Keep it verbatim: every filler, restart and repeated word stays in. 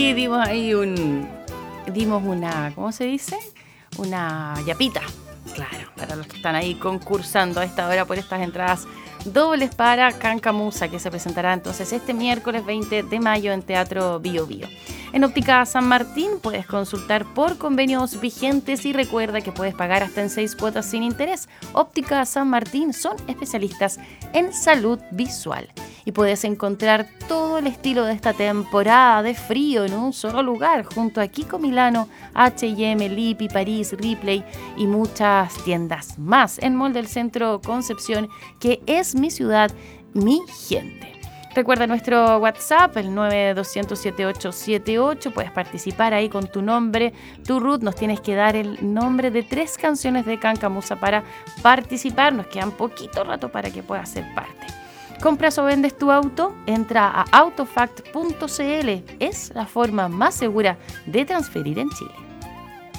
Y dimos ahí un... Dimos una... ¿Cómo se dice? Una yapita. Claro, para los que están ahí concursando a esta hora por estas entradas dobles para Cancamusa, que se presentará entonces este miércoles veinte de mayo en Teatro Bio Bio. En Óptica San Martín puedes consultar por convenios vigentes y recuerda que puedes pagar hasta en seis cuotas sin interés. Óptica San Martín son especialistas en salud visual. Y puedes encontrar todo el estilo de esta temporada de frío en un solo lugar, junto a Kiko Milano, H y M, Lipi, París, Ripley y muchas tiendas más en Mall del Centro Concepción, que es mi ciudad, mi gente. Recuerda nuestro WhatsApp, el nueve dos cero cero siete ocho siete ocho. Puedes participar ahí con tu nombre, tu root. Nos tienes que dar el nombre de tres canciones de Cancamusa para participar. Nos quedan poquito rato para que puedas ser parte. ¿Compras o vendes tu auto? Entra a autofact punto c l. Es la forma más segura de transferir en Chile.